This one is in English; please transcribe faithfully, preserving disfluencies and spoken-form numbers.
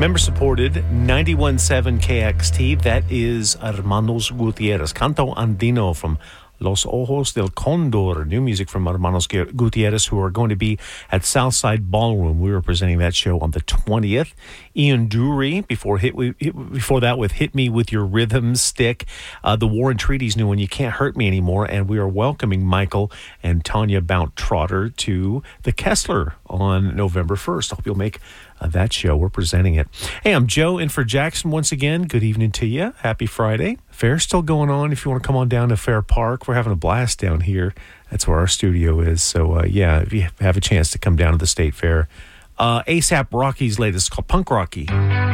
Member-supported ninety-one point seven K X T. That is Hermanos Gutierrez. Canto Andino from Los Ojos del Condor. New music from Hermanos Gutierrez, who are going to be at Southside Ballroom. We were presenting that show on the twentieth. Ian Dury, before hit, before that with Hit Me With Your Rhythm Stick. Uh, the War and Treaty's new one, You Can't Hurt Me Anymore. And we are welcoming Michael and Tanya Bount-Trotter to the Kessler on November first. I hope you'll make uh, that show. We're presenting it. Hey, I'm Joe in for Jackson once again. Good evening to you. Happy Friday. Fair's still going on. If you want to come on down to Fair Park, we're having a blast down here. That's where our studio is. So, uh, yeah, if you have a chance to come down to the State Fair. Uh, ASAP Rocky's latest, called Punk Rocky.